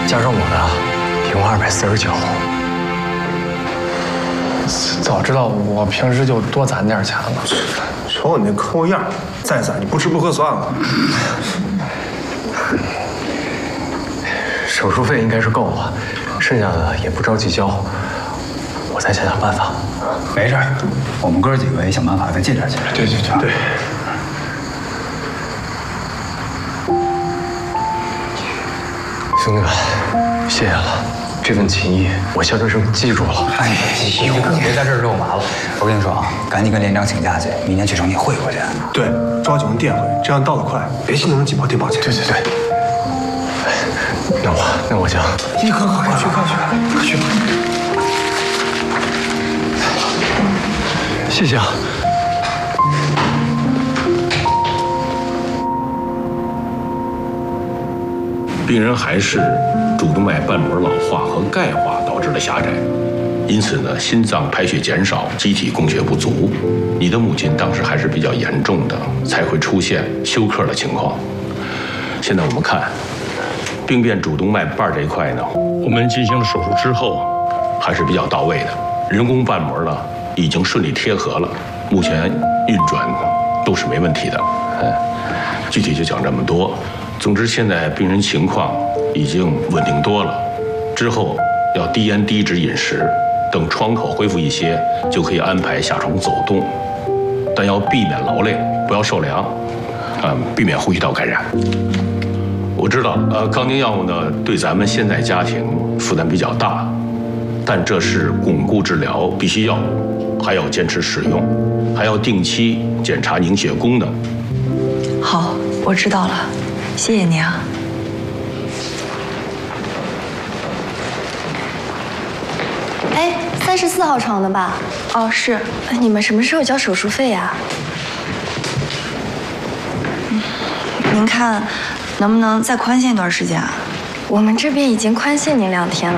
加上我的，一共249。早知道我平时就多攒点钱了。 瞅你那抠样，再攒你不吃不喝算了。 手术费应该是够了，剩下的也不着急交，我再想想办法。 没事，我们哥几个也想办法再借点钱。 对。兄弟们，谢谢了，这份情谊我象征性记住了。 哎呦，别在这儿肉麻了。我跟你说啊，赶紧跟连长请假去，明天去城里汇过去。 对，抓紧电汇，这样到得快，别心疼几毛地保钱。 对。那我想， 快去。 谢谢啊。 病人还是主动脉瓣膜老化和钙化导致的狭窄，因此呢，心脏排血减少，机体供血不足。你的母亲当时还是比较严重的，才会出现休克的情况。现在我们看，病变主动脉瓣这一块呢，我们进行了手术之后，还是比较到位的。人工瓣膜呢，已经顺利贴合了，目前运转都是没问题的。具体就讲这么多。总之，现在病人情况已经稳定多了，之后要低盐低脂饮食，等创口恢复一些，就可以安排下床走动，但要避免劳累，不要受凉，避免呼吸道感染。我知道，抗凝药物呢对咱们现在家庭负担比较大，但这是巩固治疗必须药物，还要坚持使用，还要定期检查凝血功能。 好，我知道了。谢谢您啊。 哎，34号床的吧？ 哦，是。 你们什么时候交手术费呀？ 您看，能不能再宽限一段时间啊？ 我们这边已经宽限您2天了。